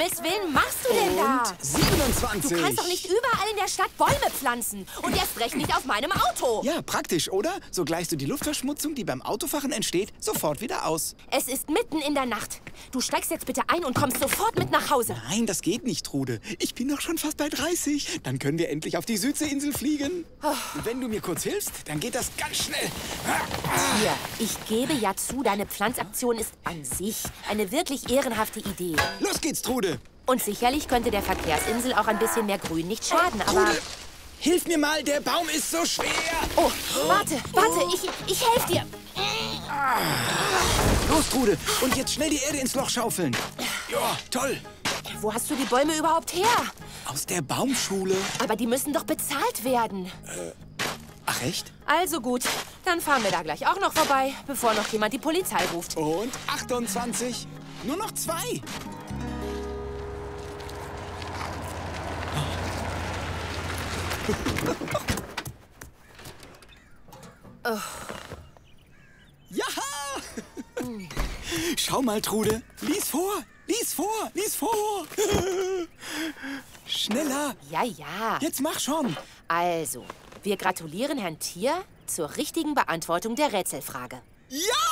Himmels Willen machst du denn da? Und 27. Du kannst doch nicht überall in der Stadt Bäume pflanzen. Und erst recht nicht auf meinem Auto. Ja, praktisch, oder? So gleichst du die Luftverschmutzung, die beim Autofahren entsteht, sofort wieder aus. Es ist mitten in der Nacht. Du steigst jetzt bitte ein und kommst sofort mit nach Hause. Nein, das geht nicht, Trude. Ich bin doch schon fast bei 30. Dann können wir endlich auf die Südseeinsel fliegen. Und wenn du mir kurz hilfst, dann geht das ganz schnell. Hier, ich gebe ja zu, deine Pflanzaktion ist an sich eine wirklich ehrenhafte Idee. Los geht's, Trude. Und sicherlich könnte der Verkehrsinsel auch ein bisschen mehr Grün nicht schaden, aber... Trude, hilf mir mal, der Baum ist so schwer. Oh, warte, ich helfe dir. Los, Trude, und jetzt schnell die Erde ins Loch schaufeln. Ja, toll. Wo hast du die Bäume überhaupt her? Aus der Baumschule. Aber die müssen doch bezahlt werden. Ach, echt? Also gut, dann fahren wir da gleich auch noch vorbei, bevor noch jemand die Polizei ruft. Und 28. Nur noch 2. Oh. Ja! Schau mal, Trude. Lies vor, lies vor, lies vor. Schneller. Ja, ja. Jetzt mach schon. Also, wir gratulieren Herrn Tier zur richtigen Beantwortung der Rätselfrage. Ja!